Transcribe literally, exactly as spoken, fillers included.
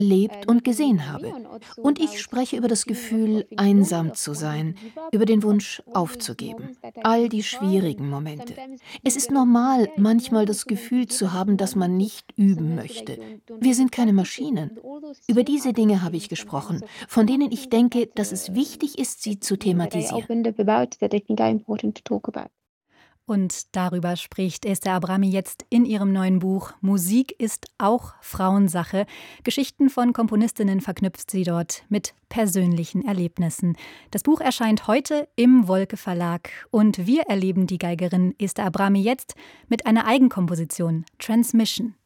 lebt und gesehen habe. Und ich spreche über das Gefühl, einsam zu sein, über den Wunsch, aufzugeben. All die schwierigen Momente. Es ist normal, manchmal das Gefühl zu haben, dass man nicht üben möchte. Wir sind keine Maschinen. Über diese Dinge habe ich gesprochen, von denen ich denke, dass es wichtig ist, sie zu thematisieren. Und darüber spricht Esther Abrami jetzt in ihrem neuen Buch Musik ist auch Frauensache. Geschichten von Komponistinnen verknüpft sie dort mit persönlichen Erlebnissen. Das Buch erscheint heute im Wolke Verlag und wir erleben die Geigerin Esther Abrami jetzt mit einer Eigenkomposition, Transmission.